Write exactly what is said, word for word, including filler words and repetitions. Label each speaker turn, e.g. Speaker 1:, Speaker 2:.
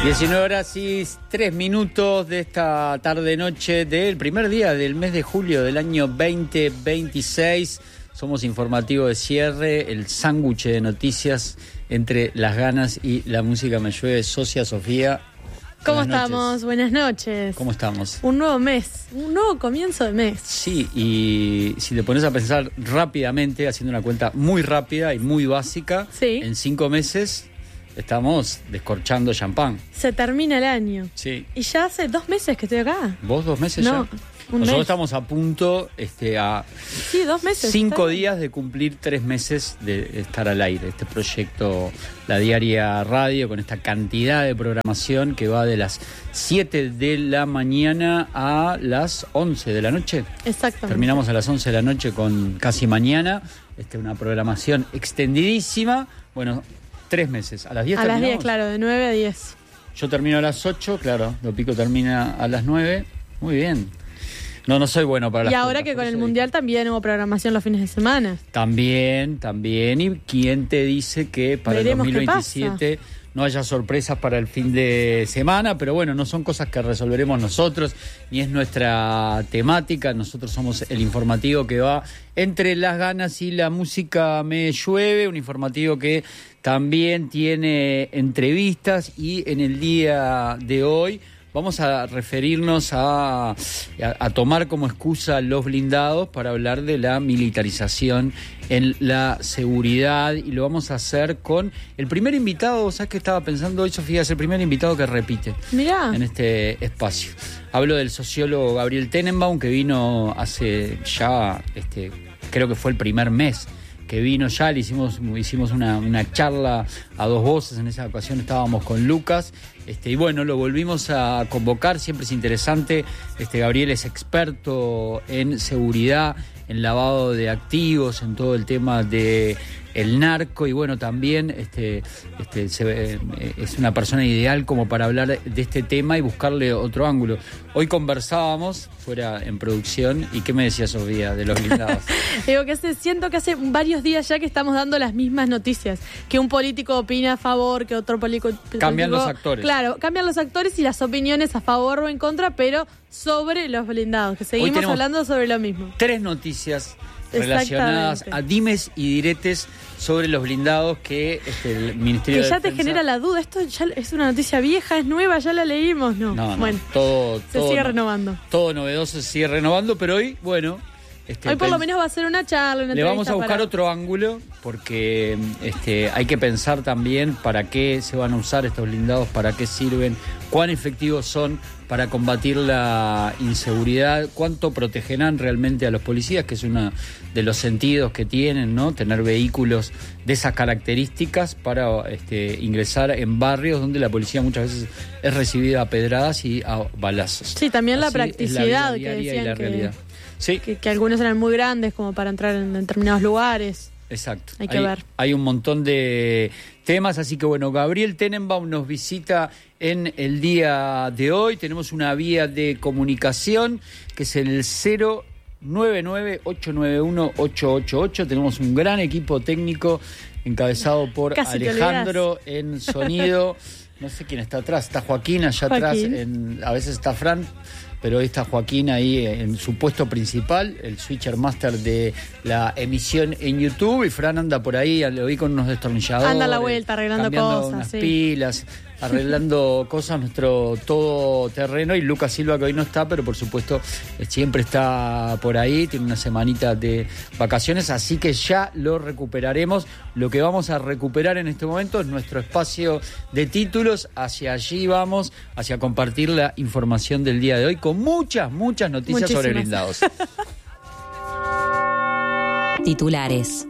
Speaker 1: diecinueve horas y tres minutos de esta tarde-noche del primer día del mes de julio del año veinte veintiséis. Somos Informativo de Cierre, el sándwich de noticias entre las ganas y la música me llueve. Socia Sofía.
Speaker 2: ¿Cómo estamos? Buenas noches.
Speaker 1: ¿Cómo estamos?
Speaker 2: Un nuevo mes, un nuevo comienzo de mes.
Speaker 1: Sí, y si te pones a pensar rápidamente, haciendo una cuenta muy rápida y muy básica,
Speaker 2: sí.
Speaker 1: En cinco meses estamos descorchando champán.
Speaker 2: Se termina el año.
Speaker 1: Sí.
Speaker 2: Y ya hace dos meses que estoy acá.
Speaker 1: ¿Vos dos meses
Speaker 2: no,
Speaker 1: ya?
Speaker 2: Un
Speaker 1: Nosotros
Speaker 2: mes.
Speaker 1: estamos a punto este, a
Speaker 2: sí, dos meses,
Speaker 1: cinco
Speaker 2: está
Speaker 1: días de cumplir tres meses de estar al aire. Este proyecto, La Diaria Radio, con esta cantidad de programación que va de las siete de la mañana a las once de la noche.
Speaker 2: Exactamente.
Speaker 1: Terminamos a las once de la noche con Casi Mañana. Este, una programación extendidísima. Bueno, tres meses. A las diez
Speaker 2: A las
Speaker 1: terminamos.
Speaker 2: diez, claro, de nueve a diez.
Speaker 1: Yo termino a las ocho, claro. Lo Pico termina a las nueve. Muy bien. No, no soy bueno para las
Speaker 2: Y ahora
Speaker 1: cuentas,
Speaker 2: que
Speaker 1: por
Speaker 2: con el
Speaker 1: eso
Speaker 2: Mundial también hubo programación los fines de semana.
Speaker 1: También, también. ¿Y quién te dice que para
Speaker 2: Veremos
Speaker 1: el dos mil veintisiete no haya sorpresas para el fin de semana? Pero bueno, no son cosas que resolveremos nosotros, ni es nuestra temática. Nosotros somos el informativo que va entre las ganas y la música me llueve. Un informativo que también tiene entrevistas y en el día de hoy vamos a referirnos a, a, a tomar como excusa los blindados para hablar de la militarización en la seguridad, y lo vamos a hacer con el primer invitado. ¿Sabes qué estaba pensando hoy, Sofía? Es el primer invitado que repite
Speaker 2: Mirá.
Speaker 1: en este espacio. Hablo del sociólogo Gabriel Tenenbaum, que vino hace ya, este, creo que fue el primer mes que vino ya, le hicimos, hicimos una, una charla a dos voces. En esa ocasión estábamos con Lucas, este, y bueno, lo volvimos a convocar. Siempre es interesante. Este, Gabriel es experto en seguridad, en lavado de activos, en todo el tema de el narco, y bueno, también este, este, se, eh, es una persona ideal como para hablar de este tema y buscarle otro ángulo. Hoy conversábamos fuera en producción, y ¿qué me decía Sofía de los blindados?
Speaker 2: Digo que hace, siento que hace varios días ya que estamos dando las mismas noticias, que un político opina a favor, que otro político...
Speaker 1: Cambian
Speaker 2: político,
Speaker 1: los actores.
Speaker 2: Claro, cambian los actores y las opiniones a favor o en contra, pero sobre los blindados, que seguimos hablando sobre lo mismo.
Speaker 1: Tres noticias relacionadas a dimes y diretes sobre los blindados que este, el Ministerio
Speaker 2: que
Speaker 1: de
Speaker 2: ya
Speaker 1: Defensa...
Speaker 2: te genera la duda, esto ya es una noticia vieja, es nueva, ya la leímos, no.
Speaker 1: No, no,
Speaker 2: bueno,
Speaker 1: todo,
Speaker 2: se
Speaker 1: todo
Speaker 2: sigue
Speaker 1: no,
Speaker 2: renovando.
Speaker 1: Todo novedoso se sigue renovando, pero hoy, bueno... Este,
Speaker 2: hoy por
Speaker 1: pens-
Speaker 2: lo menos va a ser una charla, una
Speaker 1: Le vamos a buscar
Speaker 2: para...
Speaker 1: otro ángulo, porque este, hay que pensar también para qué se van a usar estos blindados, para qué sirven, cuán efectivos son para combatir la inseguridad, cuánto protegerán realmente a los policías, que es uno de los sentidos que tienen, ¿no? Tener vehículos de esas características para este, ingresar en barrios donde la policía muchas veces es recibida a pedradas y a balazos.
Speaker 2: Sí, también
Speaker 1: Así
Speaker 2: la
Speaker 1: es
Speaker 2: practicidad
Speaker 1: la vida
Speaker 2: que
Speaker 1: diaria
Speaker 2: decían
Speaker 1: y la
Speaker 2: que,
Speaker 1: realidad. Sí.
Speaker 2: que, que algunos eran muy grandes como para entrar en determinados lugares.
Speaker 1: Exacto.
Speaker 2: Hay que
Speaker 1: hay,
Speaker 2: ver.
Speaker 1: Hay un montón de temas, así que bueno, Gabriel Tenenbaum nos visita en el día de hoy. Tenemos una vía de comunicación que es el cero nueve nueve ocho nueve uno ocho ocho ocho. Tenemos un gran equipo técnico encabezado por
Speaker 2: Casi
Speaker 1: Alejandro en sonido. No sé quién está atrás, está Joaquín allá
Speaker 2: Joaquín.
Speaker 1: atrás, en, a veces está Fran, pero hoy está Joaquín ahí en su puesto principal, el switcher master de la emisión en YouTube, y Fran anda por ahí, lo vi con unos destornilladores.
Speaker 2: Anda a la vuelta, arreglando
Speaker 1: cambiando
Speaker 2: cosas,
Speaker 1: unas
Speaker 2: sí.
Speaker 1: pilas, arreglando cosas, nuestro todoterreno, y Lucas Silva, que hoy no está, pero por supuesto siempre está por ahí, tiene una semanita de vacaciones, así que ya lo recuperaremos. Lo que vamos a recuperar en este momento es nuestro espacio de títulos. Hacia allí vamos, hacia compartir la información del día de hoy, con muchas, muchas noticias
Speaker 2: Muchísimas.
Speaker 1: sobre blindados.
Speaker 3: Titulares.